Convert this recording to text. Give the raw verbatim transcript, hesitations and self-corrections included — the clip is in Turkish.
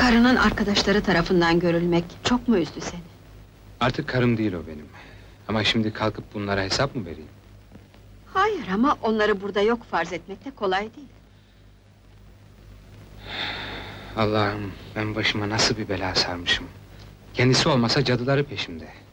Karının arkadaşları tarafından görülmek çok mu üzdü seni? Artık karım değil o benim. Ama şimdi kalkıp bunlara hesap mı vereyim? Hayır, ama onları burada yok farz etmek de kolay değil. Allah'ım, ben başıma nasıl bir bela sarmışım! Kendisi olmasa cadıları peşimde.